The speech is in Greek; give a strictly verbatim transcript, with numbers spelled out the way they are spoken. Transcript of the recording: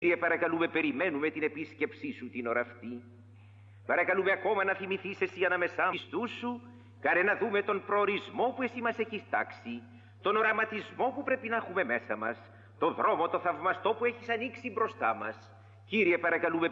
Κύριε, παρακαλούμε, περιμένουμε την επίσκεψή σου την ώρα αυτή. Παρακαλούμε ακόμα να θυμηθείς εσύ ανάμεσά Χριστού σου, καρέ να δούμε τον προορισμό που εσύ μας έχεις τάξει, τον οραματισμό που πρέπει να έχουμε μέσα μας, τον δρόμο το θαυμαστό που έχεις ανοίξει μπροστά μας. Κύριε, παρακαλούμε,